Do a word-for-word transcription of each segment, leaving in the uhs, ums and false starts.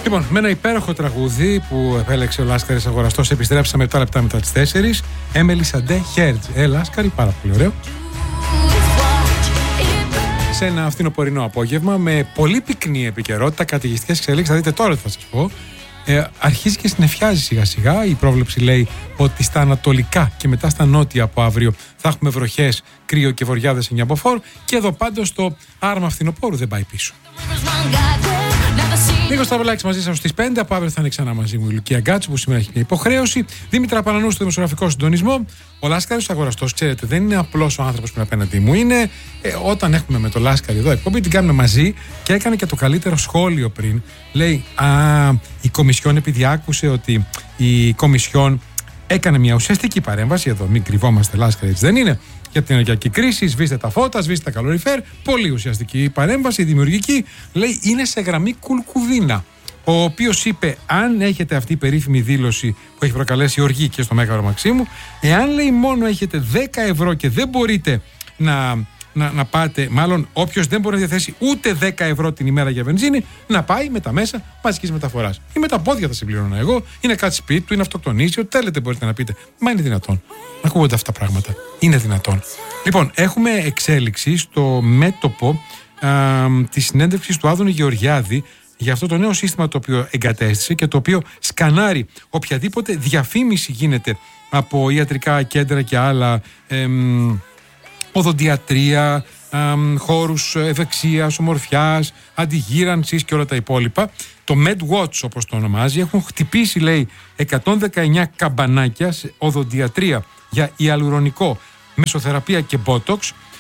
Λοιπόν, με ένα υπέροχο τραγούδι που επέλεξε ο Λάσκαρης Αγοραστός, επιστρέψαμε επτά λεπτά μετά τις τέσσερις. Έμελι Σαντέ Χέρτζ. Ε, Λάσκαρη, πάρα πολύ ωραίο. Σε ένα φθινοπορεινό απόγευμα με πολύ πυκνή επικαιρότητα, καταιγιστικές εξελίξεις. Θα δείτε τώρα τι θα σας πω. Ε, αρχίζει και συννεφιάζει σιγά σιγά. Η πρόβλεψη λέει ότι στα ανατολικά και μετά στα νότια από αύριο θα έχουμε βροχές, κρύο και βοριάδες εννιά μποφόρ. Και εδώ πάντως το άρμα φθινοπόρου δεν πάει πίσω. Νίκος Σταυρολάκης μαζί σας στις πέντε. Από αύριο θα είναι ξανά μαζί μου η Λουκία Γκάτσου, που σήμερα έχει μια υποχρέωση. Δήμητρα Πανανού στο δημοσιογραφικό συντονισμό. Ο Λάσκαρης Αγοραστός, ξέρετε, δεν είναι απλός ο άνθρωπος που είναι απέναντί μου. Είναι ε, όταν έχουμε με το Λάσκαρη εδώ εκπομπή, την κάνουμε μαζί και έκανε και το καλύτερο σχόλιο πριν. Λέει, α, η Κομισιόν, επειδή άκουσε ότι η Κομισιόν έκανε μια ουσιαστική παρέμβαση. Εδώ, μην κρυβόμαστε, Λάσκαρη, έτσι δεν είναι. Για την ενεργειακή κρίση, σβήστε τα φώτα, σβήστε τα καλοριφέρ. Πολύ ουσιαστική παρέμβαση, δημιουργική. Λέει, είναι σε γραμμή Κουλκουδίνα. Ο οποίος είπε, αν έχετε αυτή η περίφημη δήλωση που έχει προκαλέσει οργή και στο Μέγαρο Μαξίμου, εάν λέει μόνο έχετε δέκα ευρώ και δεν μπορείτε να, να, να πάτε, μάλλον όποιος δεν μπορεί να διαθέσει ούτε δέκα ευρώ την ημέρα για βενζίνη, να πάει με τα μέσα μαζικής μεταφοράς. Ή με τα πόδια θα συμπληρώνω εγώ, ή να κάτσει σπίτι του, ή να αυτοκτονήσει, ό,τι θέλετε μπορείτε να πείτε. Μα είναι δυνατόν να ακούγονται αυτά τα πράγματα? Είναι δυνατόν? Λοιπόν, έχουμε εξέλιξη στο μέτωπο της συνέντευξης του Άδωνη Γεωργιάδη για αυτό το νέο σύστημα το οποίο εγκατέστησε και το οποίο σκανάρει οποιαδήποτε διαφήμιση γίνεται από ιατρικά κέντρα και άλλα, εμ, οδοντιατρία, εμ, χώρους ευεξίας, ομορφιάς, αντιγύρανσης και όλα τα υπόλοιπα. Το MedWatch, όπως το ονομάζει, έχουν χτυπήσει, λέει, εκατόν δεκαεννιά καμπανάκια σε οδοντιατρία για ιαλουρονικό, μεσοθεραπεία και Botox,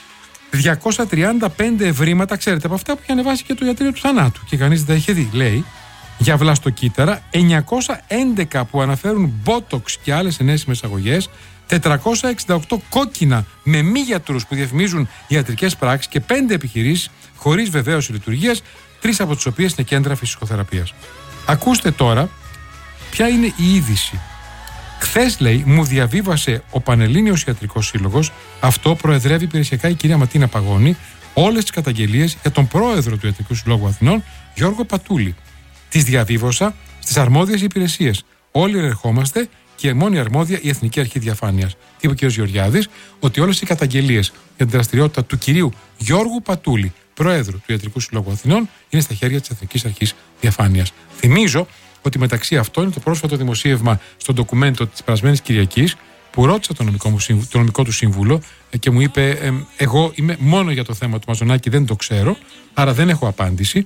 διακόσια τριάντα πέντε ευρήματα, ξέρετε, από αυτά που είχε ανεβάσει και το ιατρείο του θανάτου και κανείς δεν τα είχε δει. Λέει, για βλαστοκύτταρα, εννιακόσια έντεκα που αναφέρουν Botox και άλλες ενέσιμες αγωγές, τετρακόσια εξήντα οκτώ κόκκινα με μη γιατρούς που διαφημίζουν ιατρικές πράξεις και πέντε επιχειρήσεις χωρίς βεβαίωση λειτουργίας, τρεις από τις οποίες είναι κέντρα φυσικοθεραπείας. Ακούστε τώρα ποια είναι η είδηση. Χθες, λέει, μου διαβίβασε ο Πανελλήνιος Ιατρικός Σύλλογος, αυτό προεδρεύει υπηρεσιακά η κυρία Ματίνα Παγώνη, όλες τις καταγγελίες για τον πρόεδρο του Ιατρικού Συλλόγου Αθηνών, Γιώργο Πατούλη. Τις διαβίβωσα στις αρμόδιες υπηρεσίες. Όλοι ερχόμαστε και μόνη αρμόδια η Εθνική Αρχή Διαφάνειας. Τι είπε ο κ. Γεωργιάδης? Ότι όλες οι καταγγελίες για την δραστηριότητα του κυρίου Γιώργου Πατούλη, πρόεδρου του Ιατρικού Συλλόγου Αθηνών, είναι στα χέρια της Εθνικής Αρχής Διαφάνειας. Θυμίζω ότι μεταξύ αυτών είναι το πρόσφατο δημοσίευμα στο ντοκουμέντο της περασμένης Κυριακής, που ρώτησα τον νομικό, μου, το νομικό του σύμβουλο και μου είπε, ε, εγώ είμαι μόνο για το θέμα του Μαζονάκη, δεν το ξέρω, άρα δεν έχω απάντηση,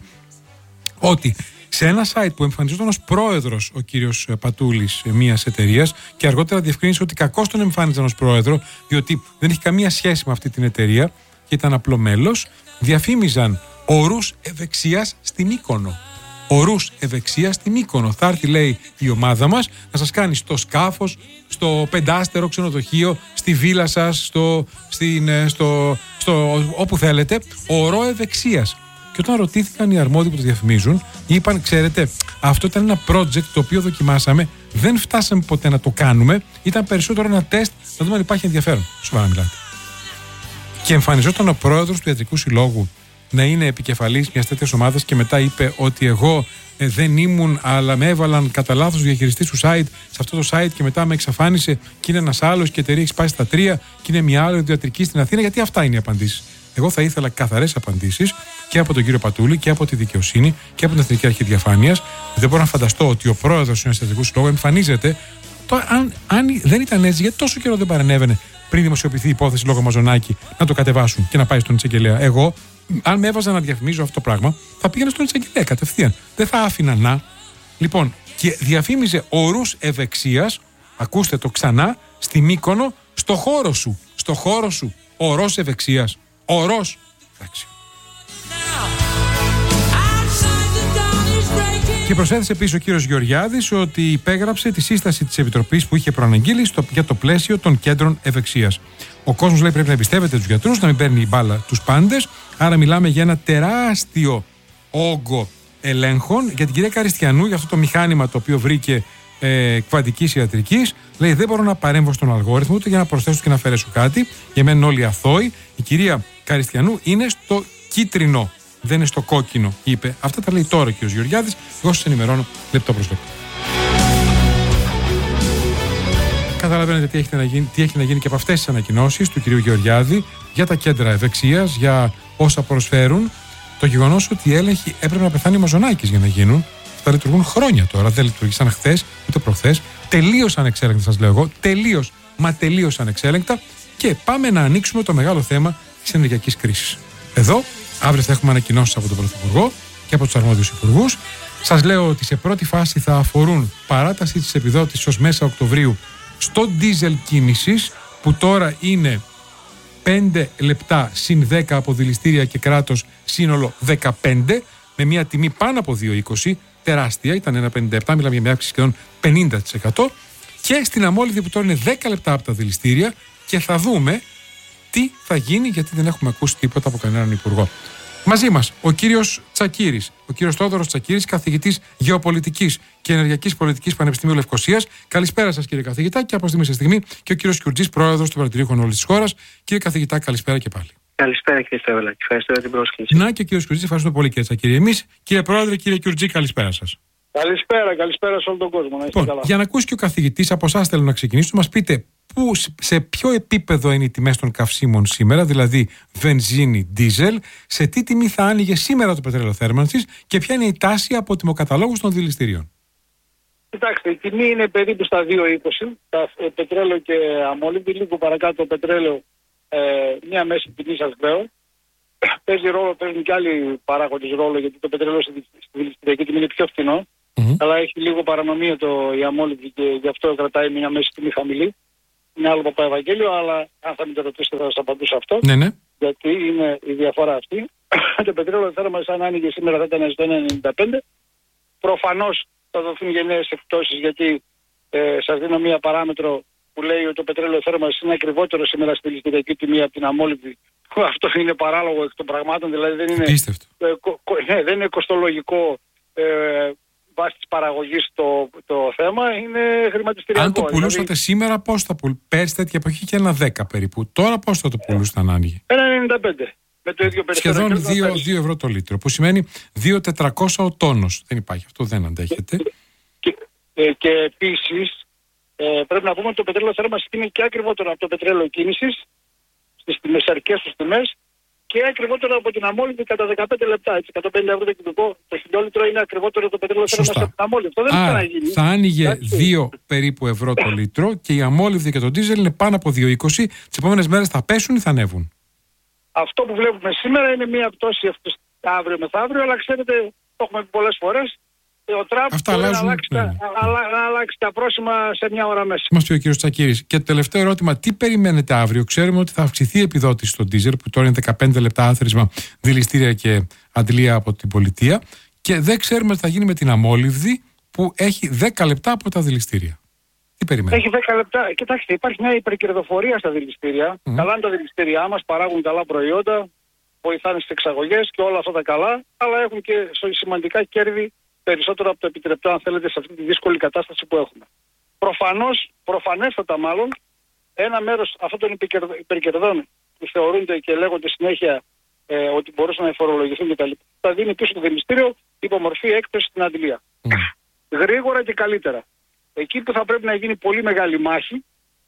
ότι σε ένα site που εμφανιζόταν ως πρόεδρος ο κύριος Πατούλης μιας εταιρείας, και αργότερα διευκρίνησε ότι κακώς τον εμφάνιζαν ως πρόεδρο, διότι δεν έχει καμία σχέση με αυτή την εταιρεία και ήταν απλό μέλος, διαφήμιζαν ορούς ευεξίας στη Μύκονο. Ορούς ευεξίας στη Μύκονο. Θα έρθει, λέει, η ομάδα μας να σας κάνει στο σκάφος, στο πεντάστερο ξενοδοχείο, στη βίλα σας, στο, στην, στο, στο, όπου θέλετε, ορό ευεξίας. Και όταν ρωτήθηκαν οι αρμόδιοι που το διαφημίζουν, είπαν, ξέρετε, αυτό ήταν ένα project το οποίο δοκιμάσαμε, δεν φτάσαμε ποτέ να το κάνουμε, ήταν περισσότερο ένα τεστ να δούμε αν υπάρχει ενδιαφέρον. Σοβαρά μιλάτε. Και εμφανιζόταν ο πρόεδρος του Ιατρικού Συλλόγου να είναι επικεφαλής μιας τέτοιας ομάδας και μετά είπε ότι εγώ ε, δεν ήμουν, αλλά με έβαλαν κατά λάθος διαχειριστή του site, σε αυτό το site, και μετά με εξαφάνισε και είναι ένας άλλος και η εταιρεία έχει σπάσει στα τρία και είναι μια άλλη ιατρική στην Αθήνα. Γιατί αυτά είναι οι απαντήσεις. Εγώ θα ήθελα καθαρές απαντήσεις και από τον κύριο Πατούλη και από τη δικαιοσύνη και από την Εθνική Αρχή Διαφάνειας. Δεν μπορώ να φανταστώ ότι ο πρόεδρος του Ιατρικού Συλλόγου εμφανίζεται. Το, αν, αν δεν ήταν έτσι, γιατί τόσο καιρό δεν παρενέβαινε πριν δημοσιοποιηθεί η υπόθεση λόγω Μαζονάκη να το κατεβάσουν και να πάει στον εισαγγελέα? Εγώ, αν με έβαζα να διαφημίζω αυτό το πράγμα, θα πήγαινα στον εισαγγελέα κατευθείαν. Δεν θα άφηνα να. Λοιπόν, και διαφήμιζε ορούς ευεξίας, ακούστε το ξανά, στη Μύκονο, στο χώρο σου. Στο χώρο σου. Ορός ευεξίας. Ορός. Εντάξει. Και προσέθεσε επίσης ο κύριος Γεωργιάδης ότι υπέγραψε τη σύσταση της Επιτροπής που είχε προαναγγείλει στο, για το πλαίσιο των κέντρων ευεξίας. Ο κόσμος, λέει, πρέπει να εμπιστεύεται τους γιατρούς, να μην παίρνει η μπάλα τους πάντες. Άρα μιλάμε για ένα τεράστιο όγκο ελέγχων. Για την κυρία Καριστιανού, για αυτό το μηχάνημα το οποίο βρήκε ε, κβαντικής ιατρικής, λέει, δεν μπορώ να παρέμβω στον αλγόριθμο ούτε για να προσθέσω και να αφαιρέσω κάτι. Για μένα είναι όλοι αθώοι. Η κυρία Καριστιανού είναι στο κίτρινο. δεν είναι στο κόκκινο, είπε. Αυτά τα λέει τώρα ο κ. Γεωργιάδης. Εγώ σας ενημερώνω λεπτό προς λεπτό. Καταλαβαίνετε τι έχει να γίνει, τι έχει να γίνει και από αυτές τις ανακοινώσεις του κ. Γεωργιάδη για τα κέντρα ευεξίας, για όσα προσφέρουν. Το γεγονός ότι οι έλεγχοι έπρεπε να πεθάνει ο Μαζονάκης για να γίνουν. Αυτά λειτουργούν χρόνια τώρα. Δεν λειτουργήσαν χθες ούτε προχθές. Τελείως ανεξέλεγκτα, σας λέω εγώ. Τελείως, μα τελείως ανεξέλεγκτα. Και πάμε να ανοίξουμε το μεγάλο θέμα της ενεργειακής κρίσης. Εδώ, αύριο θα έχουμε ανακοινώσεις από τον Πρωθυπουργό και από τους αρμόδιους υπουργούς. Σας λέω ότι σε πρώτη φάση θα αφορούν παράταση της επιδότησης ως μέσα Οκτωβρίου στο ντίζελ κίνησης, που τώρα είναι πέντε λεπτά συν δέκα από δηληστήρια και κράτος, σύνολο δεκαπέντε, με μια τιμή πάνω από δύο είκοσι, τεράστια, ήταν ένα πενήντα επτά, μιλάμε για μια αύξηση σχεδόν πενήντα τοις εκατό. Και στην αμόλυβδη που τώρα είναι δέκα λεπτά από τα δηληστήρια, και θα δούμε τι θα γίνει, γιατί δεν έχουμε ακούσει τίποτα από κανέναν υπουργό. Μαζί μας ο κύριος Τσακίρης, ο κύριος Θόδωρος Τσακίρης, καθηγητής γεωπολιτικής και ενεργειακής πολιτικής Πανεπιστημίου Λευκωσίας. Καλησπέρα σας, κύριε καθηγητά, και από στιγμή σε στιγμή και ο κύριος Κιουρτζής, πρόεδρος του Παρατηρείου Οικονομολόγησης της χώρας. Κύριε καθηγητά, καλησπέρα και πάλι. Καλησπέρα, κύριε Στραβελάκη. Ευχαριστώ για την πρόσκληση. Να, και ο κύριος Κιουρτζής, ευχαριστούμε πολύ, κύριε Τσακίρη. Εμείς, κύριε Πρόεδρε, κύριε Κιουρτζή, καλησπέρα σας. Καλησπέρα, καλησπέρα σε όλο τον κόσμο. Να είστε Λοιπόν, καλά. για να ακούσει και ο καθηγητής, από εσάς θέλω να ξεκινήσω, μας πείτε πού, σε ποιο επίπεδο είναι οι τιμές των καυσίμων σήμερα, δηλαδή βενζίνη, ντίζελ, σε τι τιμή θα άνοιγε σήμερα το πετρέλαιο θέρμανσης και ποια είναι η τάση από τιμοκαταλόγους των δηληστηρίων. Κοιτάξτε, η τιμή είναι περίπου στα δύο είκοσι. Τα ε, πετρέλαιο και αμόλυβδη, λίγο παρακάτω το πετρέλαιο, ε, μια μέση τιμή, σας λέω. Παίζει ρόλο, παίζουν και άλλοι παράγοντες ρόλο, γιατί το πετρέλαιο στη δηληστηριακή τιμή είναι πιο φθηνό. Mm-hmm. Αλλά έχει λίγο παρανομία το η αμόλυβδη και γι' αυτό κρατάει μια μέση τιμή χαμηλή. Είναι άλλο παπά Ευαγγέλιο, αλλά αν θα μην το ρωτήσετε θα σας απαντήσω αυτό. Ναι, ναι. Γιατί είναι η διαφορά αυτή. Το πετρέλαιο θέρμανσης, αν άνοιγε σήμερα, θα ήταν στο ένα ενενήντα πέντε. Προφανώς θα δοθούν γενναίες εκπτώσεις, γιατί ε, σας δίνω μία παράμετρο που λέει ότι το πετρέλαιο θέρμανσης είναι ακριβότερο σήμερα στη δηληστηριακή τιμή από την αμόλυβδη. Αυτό είναι παράλογο εκ των πραγμάτων, δηλαδή δεν είναι, ε, κο, κο, ναι, δεν είναι κοστολογικό ε, βάσει της παραγωγής το, το θέμα, είναι χρηματιστηριακό. Αν το πουλούσατε δηλαδή, σήμερα, πώς θα πουλούσατε? Πέρσι τέτοια εποχή και ένα δέκα περίπου. Τώρα πώς θα το πουλούσατε αν άνοιγε? ένα ενενήντα πέντε. Με το ίδιο σχεδόν δύο ευρώ το λίτρο, που σημαίνει δύο χιλιάδες τετρακόσια ο τόνος. Δεν υπάρχει, αυτό δεν αντέχεται. Και, και, ε, και επίσης ε, πρέπει να πούμε ότι το πετρέλαιο θέρμανσης είναι και ακριβότερο από το πετρέλαιο κίνησης στις μεσαρικές τους τιμές και ακριβότερο από την αμόλυβδη κατά δεκαπέντε λεπτά. Έτσι, εκατόν πενήντα ευρώ το κυβικό. Το χιλιόλιτρο είναι ακριβότερο το πετρέλαιο θέρμανσης από την αμόλυβδη. Αυτό δεν Άρα, θα γίνει. Θα άνοιγε δύο περίπου ευρώ το λίτρο και η αμόλυβδη και το ντίζελ είναι πάνω από δύο είκοσι. Τις επόμενες μέρες θα πέσουν ή θα ανέβουν? Αυτό που βλέπουμε σήμερα είναι μια πτώση αύριο μεθαύριο, αλλά ξέρετε, το έχουμε πει πολλές φορές. Ο Τραμπ μπορεί να αλλάξει, ναι, ναι. Τα, να αλλάξει τα πρόσημα σε μια ώρα μέσα. Μας πει ο κύριος Τσακίρης. Και το τελευταίο ερώτημα, τι περιμένετε αύριο? Ξέρουμε ότι θα αυξηθεί η επιδότηση στο ντίζελ, που τώρα είναι δεκαπέντε λεπτά άθροισμα, δηληστήρια και αντλία από την πολιτεία. Και δεν ξέρουμε τι θα γίνει με την αμόλυβδη, που έχει δέκα λεπτά από τα δηληστήρια. Τι περιμένετε? Έχει δέκα λεπτά. Κοιτάξτε, υπάρχει μια υπερκερδοφορία στα δηληστήρια. Mm. Καλά είναι τα δηληστήριά μας, παράγουν καλά προϊόντα, βοηθάνε στις εξαγωγές και όλα αυτά τα καλά, αλλά έχουν και σημαντικά κέρδη, περισσότερο από το επιτρεπτό, αν θέλετε, σε αυτή τη δύσκολη κατάσταση που έχουμε. Προφανώς, προφανέστατα μάλλον, ένα μέρος αυτών των υπερκερδών που θεωρούνται και λέγονται συνέχεια ε, ότι μπορούσαν να φορολογηθούν κτλ. Θα δίνει πίσω το δηληστήριο υπό μορφή έκπτωση στην αντλία. Mm. Γρήγορα και καλύτερα. Εκεί που θα πρέπει να γίνει πολύ μεγάλη μάχη,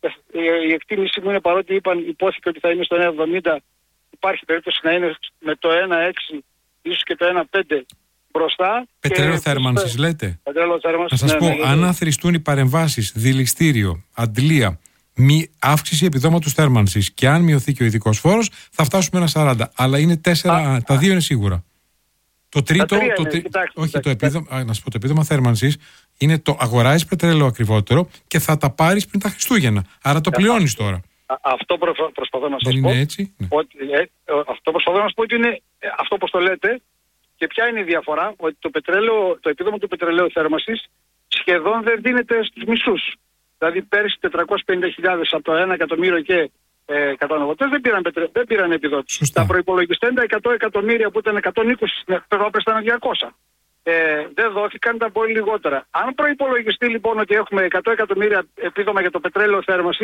η εκτίμηση μου είναι, παρότι είπαν, υπόθηκε ότι θα είναι στο ένα εβδομήντα, υπάρχει περίπτωση να είναι με το ένα έξι, ίσως και το ένα πέντε μπροστά. Πετρέλαιο θέρμανσης λέτε? Πετρέλαιο θέρμανσης. Να σας ναι, πω, ναι, αν ναι. αθροιστούν οι παρεμβάσεις, δηληστήριο, αντλία, μη αύξηση επιδόματος θέρμανσης και αν μειωθεί και ο ειδικός φόρος, θα φτάσουμε ένα σαράντα. Αλλά είναι τέσσερα, α, τα δύο είναι σίγουρα. Το τρίτο, είναι, το τρί... κοιτάξτε, όχι, κοιτάξτε. το επίδομα, α, να σου πω, το επίδομα θέρμανσης είναι το αγοράζεις πετρέλαιο ακριβότερο και θα τα πάρεις πριν τα Χριστούγεννα. Άρα το πληρώνεις τώρα. Α, αυτό προ, προσπαθώ να σας Δεν πω. είναι έτσι? Ναι. Ότι, ε, αυτό προσπαθώ να σας πω ότι είναι ε, αυτό όπως το λέτε. Και ποια είναι η διαφορά? Ότι το, πετρέλαιο, το επίδομα του πετρελαίου θέρμανσης σχεδόν δεν δίνεται στους μισούς. Δηλαδή πέρυσι τετρακόσιες πενήντα χιλιάδες από το ένα εκατομμύριο και ε, καταναλωτές δεν πήραν, πετρε... δεν πήραν επιδότηση. Σωστά. Τα προϋπολογιστέντα εκατό εκατομμύρια που ήταν εκατόν είκοσι, τώρα πέσανε διακόσια. Ε, δεν δόθηκαν τα πολύ λιγότερα. Αν προϋπολογιστεί λοιπόν ότι έχουμε εκατό εκατομμύρια επίδομα για το πετρέλαιο θέρμανσης,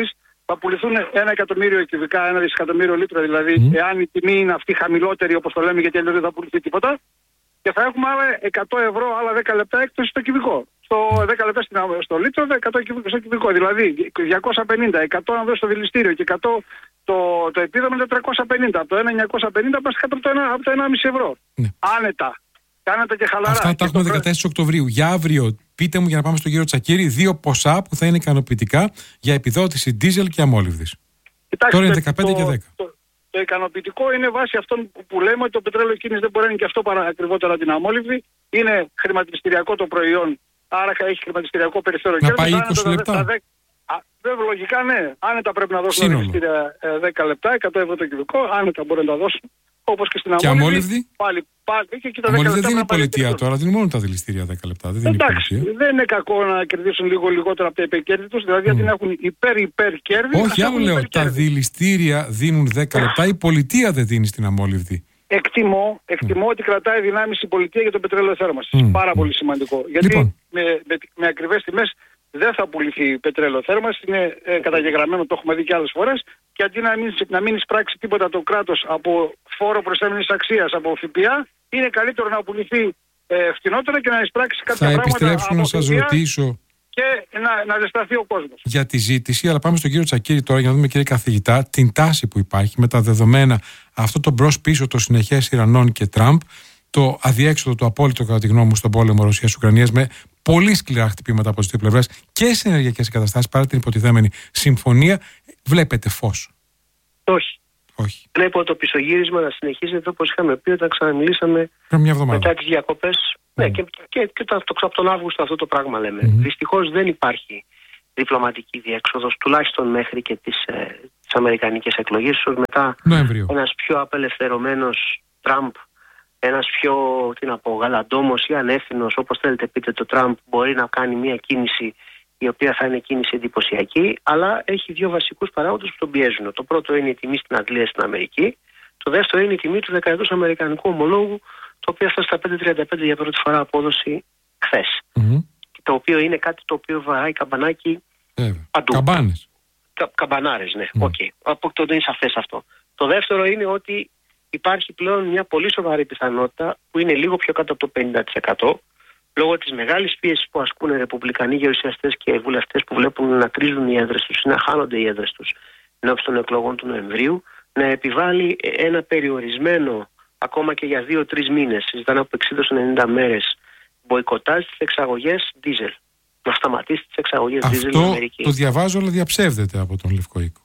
θα πουληθούν ένα εκατομμύριο κυβικά, ένα δισεκατομμύριο λίτρα δηλαδή, mm. εάν η τιμή είναι αυτή χαμηλότερη όπως το λέμε, γιατί αλλιώς δεν θα πουληθεί τίποτα. Και θα έχουμε άλλα εκατό ευρώ, άλλα δέκα λεπτά έκπτωση στο κυβικό. Στο δέκα λεπτά στο λίτρο, εκατό στο κυβικό. Δηλαδή διακόσια πενήντα, εκατό να δώσει στο δηληστήριο και εκατό το, το επίδομα είναι τριακόσια πενήντα. Από το ένα χιλιάδες εννιακόσια πενήντα πας κάτω από το ένα κόμμα πέντε ευρώ. Ναι. Άνετα. Κάνετε και χαλαρά. Αυτά τα έχουμε δεκατέσσερις Οκτωβρίου. Για αύριο, πείτε μου για να πάμε στον κύριο Τσακίρη, δύο ποσά που θα είναι ικανοποιητικά για επιδότηση ντίζελ και αμόλυβδης. Κοιτάξτε, τώρα είναι δεκαπέντε το, και δέκα. Το, το ικανοποιητικό είναι βάσει αυτών που, που λέμε ότι το πετρέλαιο κίνηση δεν μπορεί να είναι και αυτό παρά ακριβότερα την αμόλυβδη. Είναι χρηματιστηριακό το προϊόν, άρα έχει χρηματιστηριακό περιθώριο. Να πάει είκοσι λεπτά. Βέβαια, λογικά ναι. Άνετα πρέπει να δώσουν δηληστήρια δέκα λεπτά, εκατό ευρώ το κυβικό. Άνετα μπορεί να τα δώσουν. Όπως και στην αμόλυβδη. Πάλι, πάλι, και και τα αμόλυβδη δεν δίνει πολιτεία τώρα, δίνει μόνο τα δηληστήρια δέκα λεπτά. Δεν δίνει εντάξει, πολιτεία. Δεν είναι κακό να κερδίσουν λίγο λιγότερα από τα υπερκέρδη τους, δηλαδή mm. γιατί έχουν υπέρ-υπέρ κέρδη. Όχι, άλλο λέω. Τα δηληστήρια δίνουν δέκα λεπτά, η πολιτεία δεν δίνει στην αμόλυβδη. Εκτιμώ, εκτιμώ mm. ότι κρατάει δυνάμεις η πολιτεία για το πετρέλαιο θέρμανσης. Mm. Πάρα πολύ σημαντικό. Γιατί λοιπόν. με, με, με ακριβές τιμές δεν θα πουληθεί πετρέλαιο θέρμανσης, είναι ε, καταγεγραμμένο, το έχουμε δει και άλλες φορές. Και αντί να μην, να μην εισπράξει τίποτα το κράτος από φόρο προσθέμενης αξίας, από ΦΠΑ, είναι καλύτερο να πουληθεί ε, φτηνότερα και να εισπράξει κάποια θα πράγματα. Θα επιστρέψω να σας ρωτήσω. Και να, να ζεσταθεί ο κόσμος. Για τη ζήτηση, αλλά πάμε στον κύριο Τσακίρη τώρα για να δούμε, κύριε καθηγητά, την τάση που υπάρχει με τα δεδομένα, αυτό το μπρος πίσω, το συνεχές Ιρανών και Τραμπ, το αδιέξοδο, το απόλυτο κατά τη γνώμη μου στον πόλεμο Ρωσίας-Ουκρανίας, με πολύ σκληρά χτυπήματα από τις δύο πλευρές και σε ενεργειακές εγκαταστάσεις παρά την υποτιθέμενη συμφωνία. Βλέπετε φως? Όχι. Όχι. Βλέπω το πισωγύρισμα να συνεχίζεται όπως είχαμε πει όταν ξαναμιλήσαμε μετά τις διακοπές. Mm. Ναι, και, και, και το, το, από τον Αύγουστο αυτό το πράγμα λέμε. Mm-hmm. Δυστυχώς δεν υπάρχει διπλωματική διέξοδος, τουλάχιστον μέχρι και τις, ε, τις αμερικανικές εκλογές. Ίσως μετά Νοέμβριο. Ένας πιο απελευθερωμένος Τραμπ, ένας πιο, τι να πω, γαλαντόμος ή ανεύθυνος, όπως θέλετε πείτε, το Τραμπ μπορεί να κάνει μια κίνηση η οποία θα είναι κίνηση εντυπωσιακή, αλλά έχει δύο βασικούς παράγοντες που τον πιέζουν. Το πρώτο είναι η τιμή στην Αγγλία, στην Αμερική. Το δεύτερο είναι η τιμή του δεκαετούς αμερικανικού ομολόγου, το οποίο έφτασε στα πέντε τριάντα πέντε για πρώτη φορά απόδοση χθες. Mm-hmm. Το οποίο είναι κάτι το οποίο βαράει καμπανάκι ε, παντού. Καμπάνες. Κα, καμπανάρες, ναι. Οκ. Mm. Okay. Το είναι σαφές αυτό. Το δεύτερο είναι ότι υπάρχει πλέον μια πολύ σοβαρή πιθανότητα που είναι λίγο πιο κάτω από το πενήντα τοις εκατό λόγω της μεγάλης πίεσης που ασκούν οι ρεπουμπλικανοί γερουσιαστές και οι βουλευτές που βλέπουν να τρίζουν οι έδρες τους ή να χάνονται οι έδρες τους ενώπιση των εκλογών του Νοεμβρίου, να επιβάλλει ένα περιορισμένο ακόμα και για δύο τρεις μήνες, συζητάνε από εξήντα έως ενενήντα μέρες, μποϊκοτάζ στις εξαγωγές δίζελ. Να σταματήσει τις εξαγωγές δίζελ στην Αμερική. Αυτό το διαβάζω, αλλά διαψεύδεται από τον Λευκό Οίκο.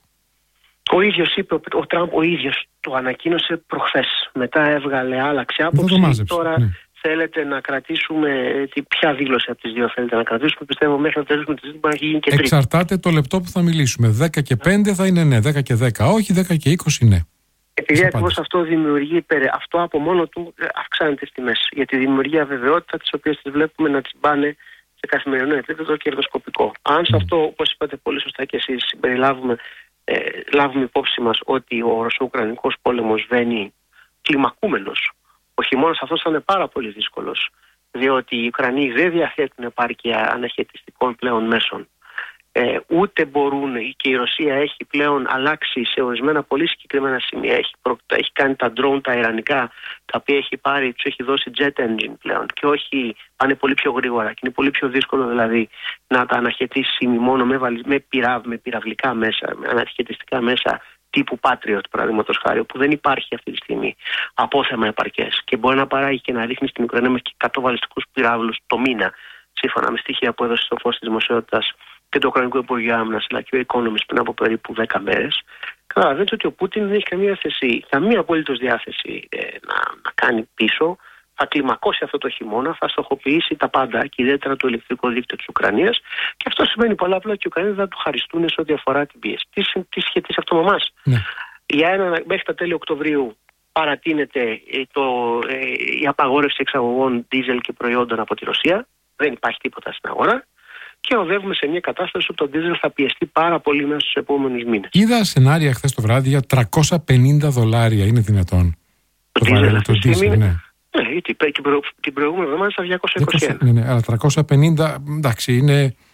Ο ίδιος είπε, ο Τραμπ ο ίδιος το ανακοίνωσε προχθές. Μετά έβγαλε, άλλαξε άποψη. Τώρα ναι. Θέλετε να κρατήσουμε, τι, ποια δήλωση από τις δύο θέλετε να κρατήσουμε? Πιστεύω μέχρι να τελειώσουμε τη συζήτηση μπορεί να γίνει και τρίτη. Εξαρτάται το λεπτό που θα μιλήσουμε. δέκα και πέντε θα είναι ναι, δέκα και δέκα όχι, δέκα και είκοσι ναι. Επειδή ακριβώς αυτό δημιουργεί, αυτό από μόνο του αυξάνει τις τιμές. Γιατί δημιουργεί αβεβαιότητα, τις οποίες τις βλέπουμε να τσιμπάνε σε καθημερινό επίπεδο κερδοσκοπικό. Αν σε αυτό, όπως είπατε πολύ σωστά και εσείς, συμπεριλάβουμε, ε, λάβουμε υπόψη μας ότι ο Ρωσο-Ουκρανικός πόλεμος βαίνει κλιμακούμενος, ο χειμώνας αυτός θα είναι πάρα πολύ δύσκολος, διότι οι Ουκρανοί δεν διαθέτουν επάρκεια αναχαιτιστικών πλέον μέσων. Ε, ούτε μπορούν, και η Ρωσία έχει πλέον αλλάξει σε ορισμένα πολύ συγκεκριμένα σημεία. Έχει, προ, έχει κάνει τα drone τα ιρανικά, τα οποία έχει πάρει, τους έχει δώσει jet engine πλέον και όχι, πάνε πολύ πιο γρήγορα και είναι πολύ πιο δύσκολο δηλαδή να τα αναχαιτήσει μόνο με, με, πυραύ, με πυραυλικά μέσα, με αναχαιτιστικά μέσα τύπου Patriot, παραδείγματος χάρη, που δεν υπάρχει αυτή τη στιγμή απόθεμα επαρκές και μπορεί να παράγει και να ρίχνει στην Ουκρανία με εκατό βαλιστικούς πυράβλους το μήνα, σύμφωνα με στοιχεία που έδωσε στο φως της δημοσιότητας και το Ουκρανικό Υπουργείο Άμυνας αλλά και ο Economist πριν από περίπου δέκα μέρες. Καταλαβαίνετε ότι ο Πούτιν δεν έχει καμία θέση, καμία απολύτως διάθεση ε, να, να κάνει πίσω. Θα κλιμακώσει αυτό το χειμώνα, θα στοχοποιήσει τα πάντα και ιδιαίτερα το ηλεκτρικό δίκτυο της Ουκρανίας. Και αυτό σημαίνει πολλά απλά και οι Ουκρανοί θα του χαριστούν σε ό,τι αφορά την πίεση. Τι, τι σχετίζει αυτό με εμάς? Ναι. Για ένα, μέχρι τα τέλη Οκτωβρίου παρατείνεται το, ε, η απαγόρευση εξαγωγών δίζελ και προϊόντων από τη Ρωσία. Δεν υπάρχει τίποτα στην αγορά. Και οδεύουμε σε μια κατάσταση που το δίζελ θα πιεστεί πάρα πολύ μέσα στους επόμενους μήνες. Είδα σενάρια χθες το βράδυ για τριακόσια πενήντα δολάρια. Είναι δυνατόν? Το δίζελ, το δίζελ, ναι. Ναι, γιατί την προηγούμενη εβδομάδα στα διακόσια είκοσι ένα. Ναι, ναι, αλλά τριακόσια πενήντα, εντάξει, είναι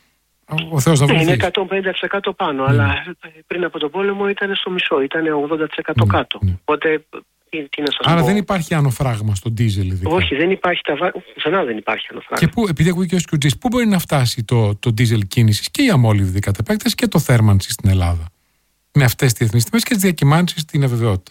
Ο Θεός να βοηθήσει. Είναι εκατόν πενήντα τοις εκατό πάνω, mm. αλλά πριν από τον πόλεμο ήταν στο μισό, ήταν ογδόντα τοις εκατό mm. κάτω. Mm. Οπότε, τι, τι να σας Άρα πω. δεν υπάρχει άνω φράγμα στο ντίζελ, ειδικά. Όχι, δεν υπάρχει, τα... πουθενά δεν υπάρχει άνω φράγμα. Και πού, επειδή ακούει και ο Σκιουτζής, πού μπορεί να φτάσει το, το ντίζελ κίνησης και η αμόλυβδη κατ' επέκταση και το θέρμανση στην Ελλάδα, με αυτές τις διεθνείς τιμές και τις διακυμάνσεις στην αβεβαιότητα?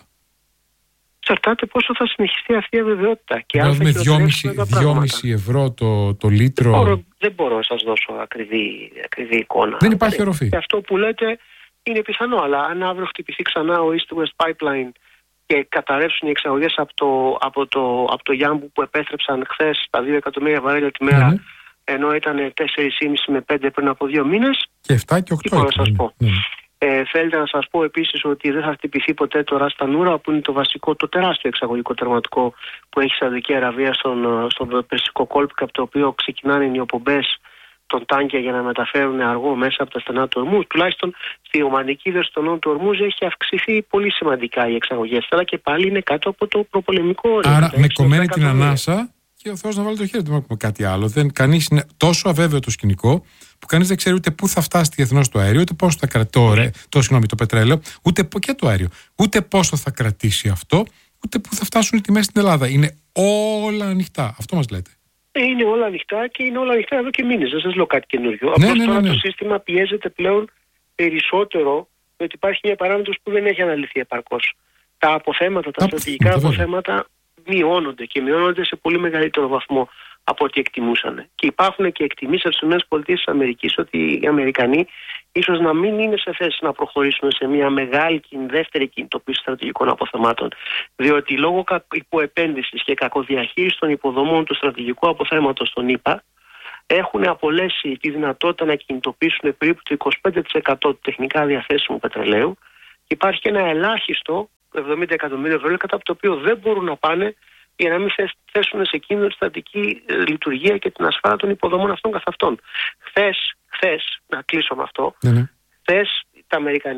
Εξαρτάται πόσο θα συνεχιστεί αυτή η αβεβαιότητα. Και αν με δυόμισι ευρώ το, το λίτρο. Δεν μπορώ, δεν μπορώ να σας δώσω ακριβή, ακριβή εικόνα. Δεν υπάρχει οροφή. Και αυτό που λέτε είναι πιθανό, αλλά αν αύριο χτυπηθεί ξανά ο East West Pipeline και καταρρεύσουν οι εξαγωγές από το, από το, από το Γιάμπου που επέστρεψαν χθες τα δύο εκατομμύρια βαρέλια τη μέρα, ναι, ενώ ήταν τέσσερα κόμμα πέντε με πέντε πριν από δύο μήνες. Και επτά και οκτώ. Τι μπορώ να σας πω. Ναι. Ε, θέλετε να σας πω επίσης ότι δεν θα χτυπηθεί ποτέ το Ras Tanura, που είναι το βασικό, το τεράστιο εξαγωγικό τερματικό που έχει η Σαουδική Αραβία στον, στον Περσικό κόλπο, από το οποίο ξεκινάνε οι οπομπές των τάγκια για να μεταφέρουν αργό μέσα από τα στενά του Ορμούζ. Τουλάχιστον στη ομαδική ύδρωση των νόμων του Ορμούζ έχει αυξηθεί πολύ σημαντικά οι εξαγωγές, αλλά και πάλι είναι κάτω από το προπολεμικό όριο. Άρα με κομμένη την ανάσα και ο Θεός να βάλει το χέρι του, δεν έχουμε κάτι άλλο. Δεν, κανείς είναι τόσο αβέβαιο το σκηνικό που κανείς δεν ξέρει ούτε πού θα φτάσει διεθνώς το αέριο, ούτε πόσο θα κρατήσει το, το, συγγνώμη, το πετρέλαιο, ούτε και το αέριο, ούτε πόσο θα κρατήσει αυτό, ούτε πού θα φτάσουν οι τιμές στην Ελλάδα. Είναι όλα ανοιχτά. Αυτό μας λέτε. Είναι όλα ανοιχτά και είναι όλα ανοιχτά εδώ και μήνες. Δεν σας λέω κάτι καινούριο. Ναι, Απλώς ναι, τώρα ναι, ναι. το σύστημα πιέζεται πλέον περισσότερο, διότι υπάρχει μια παράμετρος που δεν έχει αναλυθεί επαρκώς. Τα αποθέματα, τα στρατηγικά αποθέματα μειώνονται και μειώνονται σε πολύ μεγαλύτερο βαθμό από ό,τι εκτιμούσαν. Και υπάρχουν και εκτιμήσεις από τις ΗΠΑ ότι οι Αμερικανοί ίσως να μην είναι σε θέση να προχωρήσουν σε μια μεγάλη δεύτερη κινητοποίηση στρατηγικών αποθεμάτων. Διότι λόγω υποεπένδυσης και κακοδιαχείρισης των υποδομών του στρατηγικού αποθέματος των ΗΠΑ έχουν απολέσει τη δυνατότητα να κινητοποιήσουν περίπου το είκοσι πέντε τοις εκατό του τεχνικά διαθέσιμου πετρελαίου. Και υπάρχει και ένα ελάχιστο εβδομήντα εκατομμύρια ευρώ κατά από το οποίο δεν μπορούν να πάνε για να μην θέσουν σε κίνδυνο τη στατική λειτουργία και την ασφάλεια των υποδομών αυτών καθ' αυτών. Χθες, χθες, να κλείσω με αυτό, mm-hmm. χθες το,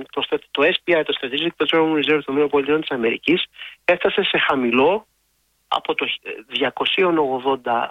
το ες πι άι, το Strategic Petroleum Reserve των ΗΠΑ της Αμερικής, έφτασε σε χαμηλό από το διακόσια ογδόντα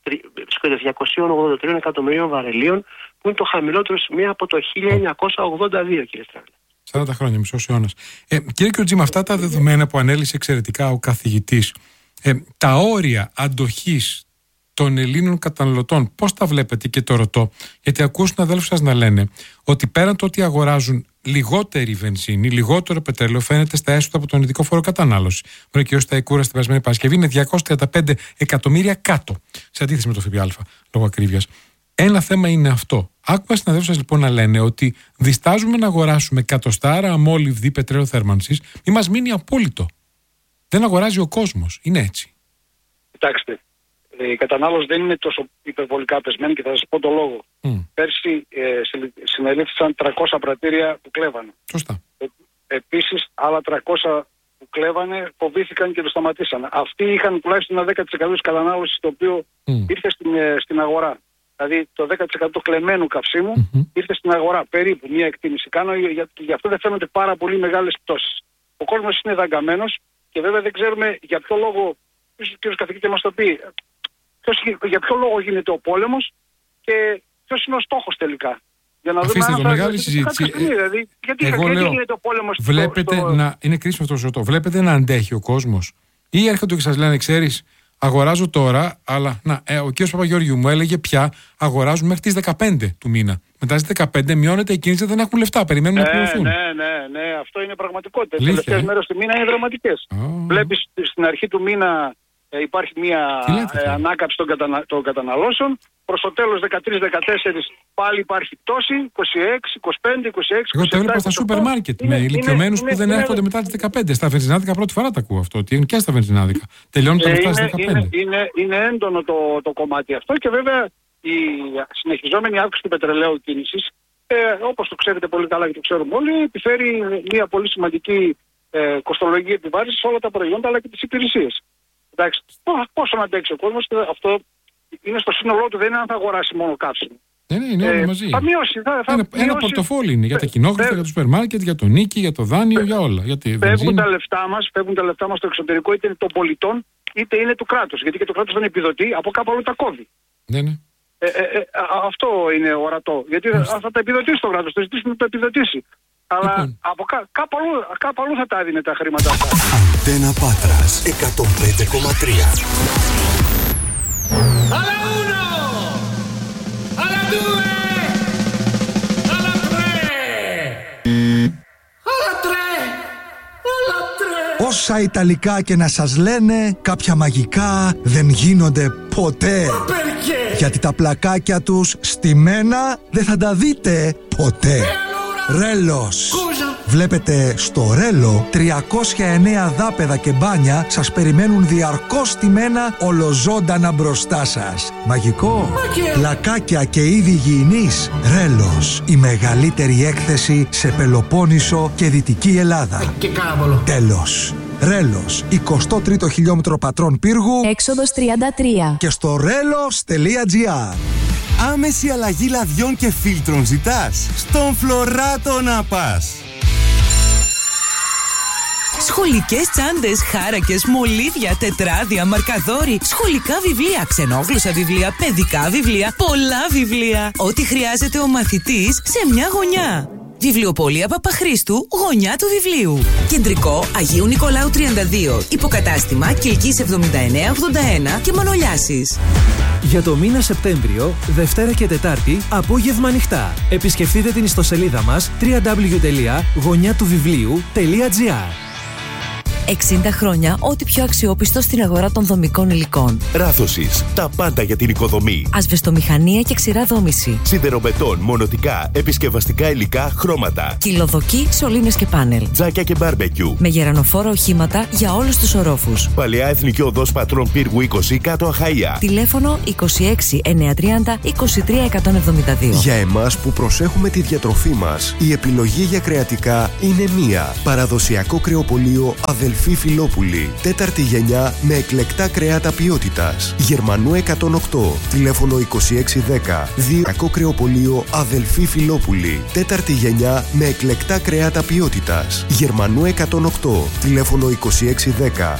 τρία εκατομμυρίων βαρελίων, που είναι το χαμηλότερο σημείο από το χίλια εννιακόσια ογδόντα δύο, κύριε Στράγλα. σαράντα χρόνια, μισός αιώνας. Ε, κύριε Κιουτζή, με αυτά τα δεδομένα που ανέλησε εξαιρετικά ο καθηγητής, ε, τα όρια αντοχής των Ελλήνων καταναλωτών, πώς τα βλέπετε? Και το ρωτώ, γιατί ακούω συναδέλφους σας να λένε ότι πέραν το ότι αγοράζουν λιγότερη βενζίνη, λιγότερο πετρέλαιο, φαίνεται στα έσοδα από τον ειδικό φόρο κατανάλωση. Ο κ. Σταϊκούρα στην περασμένη Παρασκευή είναι διακόσια τριάντα πέντε εκατομμύρια κάτω, σε αντίθεση με το ΦΠΑ, λόγω ακρίβειας. Ένα θέμα είναι αυτό. Άκουγα συναδέλφους σας λοιπόν να λένε ότι διστάζουμε να αγοράσουμε εκατοστάρα αμόλυβδη πετρέλαιο θέρμανσης, μη μας μείνει απόλυτο. Δεν αγοράζει ο κόσμος. Είναι έτσι. Κοιτάξτε, η κατανάλωση δεν είναι τόσο υπερβολικά πεσμένη και θα σας πω το λόγο. Mm. Πέρσι ε, συνελήφθησαν τριακόσια πρατήρια που κλέβανε. Σωστά. Ε, επίσης, άλλα τριακόσια που κλέβανε φοβήθηκαν και το σταματήσανε. Αυτοί είχαν τουλάχιστον ένα δέκα τοις εκατό της κατανάλωσης το οποίο mm. ήρθε στην, ε, στην αγορά. Δηλαδή το δέκα τοις εκατό κλεμμένου καυσίμου mm-hmm. ήρθε στην αγορά. Περίπου μια εκτίμηση κάνω, γιατί γι' αυτό δεν φαίνονται πάρα πολύ μεγάλες πτώσεις. Ο κόσμος είναι δαγκαμένος και βέβαια δεν ξέρουμε για ποιο λόγο, ίσως ο κ. καθηγητής μας το πει, ποιος, για ποιο λόγο γίνεται ο πόλεμος και ποιος είναι ο στόχος τελικά. Για να Αφήστε δούμε το, αν μεγάλη συζήτηση. Στιγμή, δηλαδή, γιατί, Εγώ γιατί λέω, γίνεται ο πόλεμος βλέπετε στο... να, είναι κρίσιμο αυτό το ζωτό. Βλέπετε να αντέχει ο κόσμος, ή έρχονται και σας λένε, ξέρεις, αγοράζω τώρα, αλλά να, ε, ο κ. Παπαγεώργιου μου έλεγε πια αγοράζουν μέχρι τις δεκαπέντε του μήνα. Μετά στις δεκαπέντε μειώνεται η κίνηση, δεν έχουν λεφτά, περιμένουν ναι, να πληρωθούν. Ναι, ναι, ναι, αυτό είναι πραγματικότητα. Οι τελευταίες ε? μέρες του μήνα είναι δραματικές. Oh. Βλέπεις στην αρχή του μήνα ε, υπάρχει μια ε, ανάκαμψη των, κατανα... των καταναλώσεων. Προς το τέλος δεκατρείς δεκατέσσερα πάλι υπάρχει πτώση, είκοσι έξι, είκοσι πέντε, είκοσι έξι, είκοσι επτά. Εγώ το έβλεπα στα σούπερ μάρκετ με ηλικιωμένους που δεν έρχονται μετά τις δεκαπέντε. Στα βενζινάδικα πρώτη φορά τα ακούω αυτό, ότι είναι και στα βενζινάδικα. Τελειώνουν τα λεφτά στις δεκαπέντε. Είναι, είναι, είναι έντονο το, το κομμάτι αυτό και βέβαια η συνεχιζόμενη αύξηση του πετρελαίου κίνησης, ε, όπως το ξέρετε πολύ καλά και το ξέρουμε όλοι, επιφέρει μια πολύ σημαντική ε, κοστολογική επιβάρυνση σε όλα τα προϊόντα αλλά και τις υπηρεσίες. Εντάξει, πόσο να αντέξει ο κόσμος, αυτό είναι στο σύνολό του, δεν είναι αν θα αγοράσει μόνο καύσιμο. Ναι, ναι, είναι όλα ε, μαζί. Θα μειώσει. Θα, θα ένα, μειώσει. Ένα πορτοφόλι είναι για τα κοινόχρηστα, για το σούπερ μάρκετ, για το νίκη, για το δάνειο, για όλα. Για τη φεύγουν, τα λεφτά μας, φεύγουν τα λεφτά μας στο εξωτερικό, είτε είναι των πολιτών, είτε είναι του κράτους. Γιατί και το κράτος δεν επιδοτεί, από κάπου αλλού τα κόβει. Ναι, ναι. Ε, ε, ε, αυτό είναι ορατό. Γιατί θα, θα τα επιδοτήσει το κράτος, το ζητήσει να το επιδοτήσει. Αλλά λοιπόν, από κα, κάπου, αλλού, κάπου αλλού θα τα έδινε τα χρήματα αυτά. Αντένα Πάτρας εκατόν πέντε κόμμα τρία. Alla uno! Alla due! Alla tre! Alla tre! Alla tre! Όσα Ιταλικά και να σας λένε, κάποια μαγικά δεν γίνονται ποτέ. Γιατί τα πλακάκια τους στημένα δεν θα τα δείτε ποτέ. Ρέλος. Βλέπετε, στο Ρέλο τριακόσια εννέα δάπεδα και μπάνια σας περιμένουν διαρκώς στημένα ολοζώντανα μπροστά σας. Μαγικό. Πλακάκια και είδη υγιεινής. Ρέλος. Η μεγαλύτερη έκθεση σε Πελοπόννησο και Δυτική Ελλάδα. Και κάβολο. Τέλος. Ρέλος, εικοστό τρίτο χιλιόμετρο Πατρών Πύργου, έξοδος τριάντα τρία. Και στο ρέλος τελεία τζι άρ. Άμεση αλλαγή λαδιών και φίλτρων ζητάς? Στον Φλωράτο να πας. Σχολικές τσάντες, χάρακες, μολύβια, τετράδια, μαρκαδόροι, σχολικά βιβλία, ξενόγλωσσα βιβλία, παιδικά βιβλία, πολλά βιβλία. Ό,τι χρειάζεται ο μαθητής σε μια γωνιά. Βιβλιοπωλεία Παπαχρήστου, γωνιά του βιβλίου. Κεντρικό Αγίου Νικολάου τριάντα δύο. Υποκατάστημα Κιλκής εβδομήντα εννέα ογδόντα ένα και Μανολιάσης. Για το μήνα Σεπτέμβριο, Δευτέρα και Τετάρτη, απόγευμα ανοιχτά. Επισκεφτείτε την ιστοσελίδα μας double-u double-u double-u τελεία γωνιά του βιβλίου τελεία τζι άρ. εξήντα χρόνια, ό,τι πιο αξιόπιστο στην αγορά των δομικών υλικών. Ράθωσης, τα πάντα για την οικοδομή. Ασβεστομηχανία και ξηρά δόμηση. Σιδεροβετών, μονοτικά, επισκευαστικά υλικά, χρώματα. Κυλοδοκή, σωλήνες και πάνελ. Τζάκια και μπάρμπεκιου. Με γερανοφόρα οχήματα για όλους τους ορόφους. Παλαιά Εθνική Οδός Πατρών Πύργου είκοσι, κάτω Αχαΐα. Τηλέφωνο είκοσι έξι εννιακόσια τριάντα είκοσι τρία εκατόν εβδομήντα δύο. Για εμάς που προσέχουμε τη διατροφή μας, η επιλογή για κρεατικά είναι μία. Παραδοσιακό κρεοπωλείο Αδελφή Φιλόπουλη. Τέταρτη γενιά με εκλεκτά κρέατα ποιότητας. Γερμανού εκατόν οκτώ. Τηλέφωνο είκοσι έξι δέκα. Δύο κρεοπωλείο Αδελφή Φιλόπουλη. Τέταρτη γενιά με εκλεκτά κρέατα ποιότητας. Γερμανού εκατόν οκτώ. Τηλέφωνο είκοσι έξι δέκα.